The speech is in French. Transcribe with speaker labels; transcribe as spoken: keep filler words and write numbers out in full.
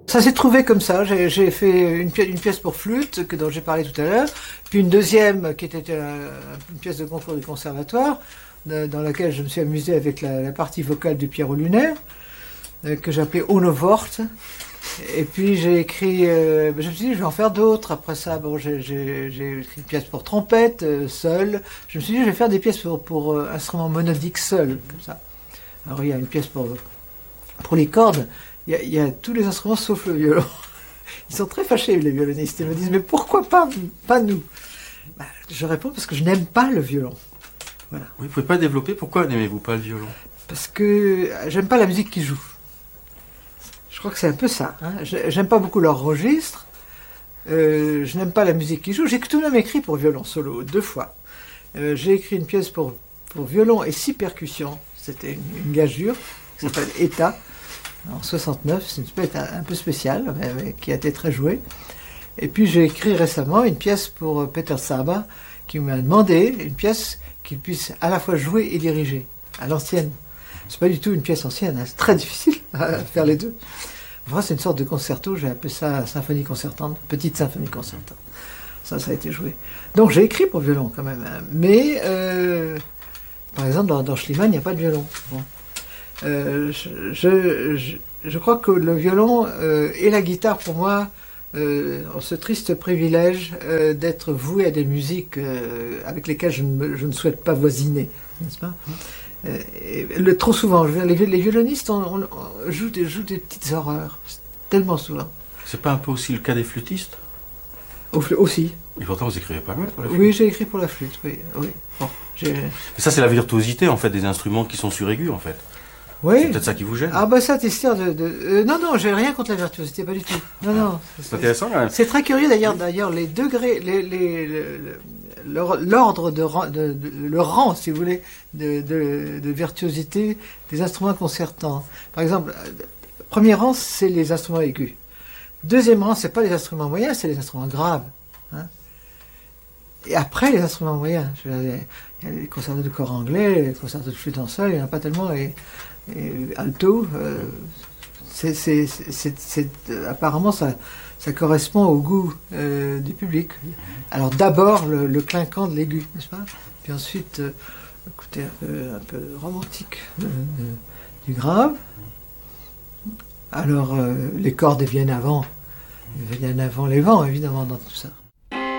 Speaker 1: Ça s'est trouvé comme ça. J'ai, j'ai fait une, pi- une pièce pour flûte, que, dont j'ai parlé tout à l'heure, puis une deuxième qui était euh, une pièce de concours du conservatoire, de- dans laquelle je me suis amusé avec la, la partie vocale de Pierrot Lunaire, euh, que j'appelais Ohne Wort. Et puis j'ai écrit, euh, je me suis dit, je vais en faire d'autres. Après ça, bon, j'ai, j'ai, j'ai écrit une pièce pour trompette, euh, seule. Je me suis dit, je vais faire des pièces pour, pour euh, instruments monodiques seuls, comme ça. Alors il y a une pièce pour, pour les cordes. Il y, a, il y a tous les instruments sauf le violon. Ils sont très fâchés, les violonistes. Ils me disent, mais pourquoi pas, pas nous? Bah, je réponds parce que je n'aime pas le violon. Voilà.
Speaker 2: Oui, vous pouvez pas développer. Pourquoi n'aimez-vous pas le violon?
Speaker 1: Parce que j'aime pas la musique qui joue. Je crois que c'est un peu ça. Hein. J'aime pas beaucoup leur registre. Euh, je n'aime pas la musique qui joue. J'ai tout de même écrit pour violon solo, deux fois. Euh, j'ai écrit une pièce pour, pour violon et six percussions. C'était une, une gageure qui s'appelle État. En soixante-neuf, c'est une pièce un peu spéciale, mais, mais, qui a été très jouée. Et puis j'ai écrit récemment une pièce pour Peter Saba, qui m'a demandé une pièce qu'il puisse à la fois jouer et diriger, à l'ancienne. C'est pas du tout une pièce ancienne, hein. C'est très difficile à faire les deux. Enfin, c'est une sorte de concerto, j'ai appelé ça symphonie concertante, petite symphonie concertante. Ça, ça a été joué. Donc j'ai écrit pour violon quand même, hein. Mais euh, par exemple dans, dans Schliemann, il n'y a pas de violon. Bon. Euh, je, je, je, je crois que le violon euh, et la guitare, pour moi, euh, ont ce triste privilège euh, d'être voués à des musiques euh, avec lesquelles je ne, je ne souhaite pas voisiner, n'est-ce pas? euh, et, le, Trop souvent, je veux dire, les, les violonistes on, on, on joue, des, jouent des petites horreurs, tellement souvent.
Speaker 2: C'est pas un peu aussi le cas des flûtistes?
Speaker 1: Au, aussi.
Speaker 2: Et pourtant, vous écrivez pas mal pour la flûte.
Speaker 1: Oui, j'ai écrit pour la flûte, oui. oui. Bon, j'ai...
Speaker 2: Mais ça, c'est la virtuosité, en fait, des instruments qui sont suraigus, en fait.
Speaker 1: Oui.
Speaker 2: C'est peut-être ça qui vous gêne.
Speaker 1: Ah bah ça, t'es sûr de... de euh, non, non, j'ai rien contre la virtuosité, pas du tout. Non, ah, non.
Speaker 2: C'est intéressant quand même.
Speaker 1: C'est très curieux d'ailleurs, d'ailleurs les degrés, les, les, les, l'ordre de, de, de, le rang, si vous voulez, de, de, de virtuosité des instruments concertants. Par exemple, premier rang, c'est les instruments aigus. Deuxième rang, c'est pas les instruments moyens, c'est les instruments graves. Hein. Et après, les instruments moyens. Je veux dire, il y a les concertos de corps anglais, les concertos de flûte en sol, il n'y en a pas tellement. Et, et alto, euh, c'est, c'est, c'est, c'est, apparemment ça, ça correspond au goût euh, du public. Alors d'abord le, le clinquant de l'aigu, n'est-ce pas? Puis ensuite, euh, écoutez, un peu, un peu romantique de, de, du grave. Alors euh, les cordes viennent avant, viennent avant les vents, évidemment, dans tout ça.